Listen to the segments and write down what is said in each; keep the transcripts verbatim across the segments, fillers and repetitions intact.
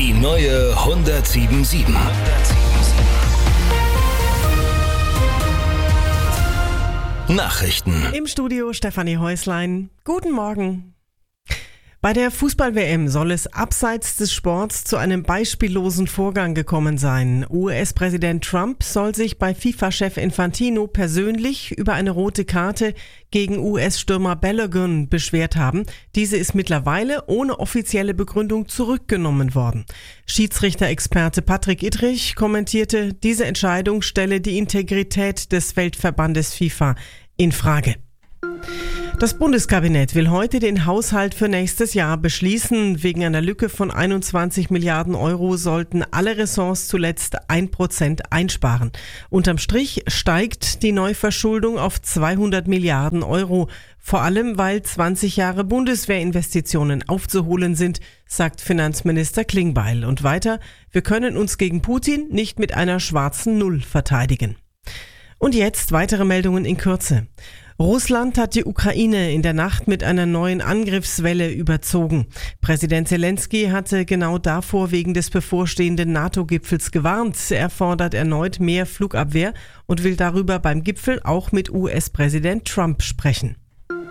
Die neue hundertsieben sieben. Nachrichten. Im Studio Stefanie Häuslein. Guten Morgen. Bei der Fußball-W M soll es abseits des Sports zu einem beispiellosen Vorgang gekommen sein. U S-Präsident Trump soll sich bei FIFA-Chef Infantino persönlich über eine rote Karte gegen U S-Stürmer Balogun beschwert haben. Diese ist mittlerweile ohne offizielle Begründung zurückgenommen worden. Schiedsrichter-Experte Patrick Ittrich kommentierte, diese Entscheidung stelle die Integrität des Weltverbandes FIFA in Frage. Das Bundeskabinett will heute den Haushalt für nächstes Jahr beschließen. Wegen einer Lücke von einundzwanzig Milliarden Euro sollten alle Ressorts zuletzt ein Prozent einsparen. Unterm Strich steigt die Neuverschuldung auf zweihundert Milliarden Euro. Vor allem, weil zwanzig Jahre Bundeswehrinvestitionen aufzuholen sind, sagt Finanzminister Klingbeil. Und weiter, wir können uns gegen Putin nicht mit einer schwarzen Null verteidigen. Und jetzt weitere Meldungen in Kürze. Russland hat die Ukraine in der Nacht mit einer neuen Angriffswelle überzogen. Präsident Zelensky hatte genau davor wegen des bevorstehenden NATO-Gipfels gewarnt. Er fordert erneut mehr Flugabwehr und will darüber beim Gipfel auch mit U S-Präsident Trump sprechen.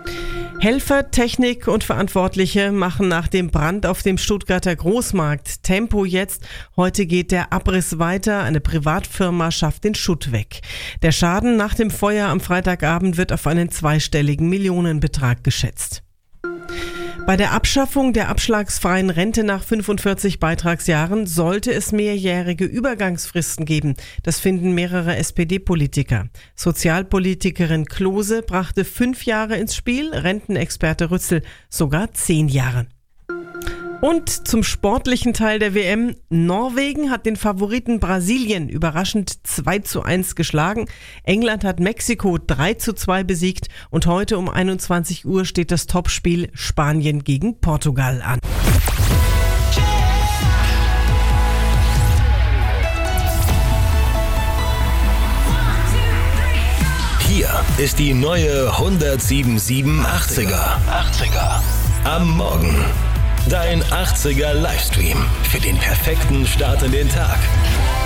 Helfer, Technik und Verantwortliche machen nach dem Brand auf dem Stuttgarter Großmarkt Tempo jetzt. Heute geht der Abriss weiter. Eine Privatfirma schafft den Schutt weg. Der Schaden nach dem Feuer am Freitagabend wird auf einen zweistelligen Millionenbetrag geschätzt. Bei der Abschaffung der abschlagsfreien Rente nach fünfundvierzig Beitragsjahren sollte es mehrjährige Übergangsfristen geben. Das finden mehrere S P D-Politiker. Sozialpolitikerin Klose brachte fünf Jahre ins Spiel, Rentenexperte Rützel sogar zehn Jahre. Und zum sportlichen Teil der W M. Norwegen hat den Favoriten Brasilien überraschend zwei zu eins geschlagen. England hat Mexiko drei zu zwei besiegt. Und heute um einundzwanzig Uhr steht das Topspiel Spanien gegen Portugal an. Hier ist die neue hundertsieben sieben achtziger. Am Morgen. Dein achtziger Livestream für den perfekten Start in den Tag.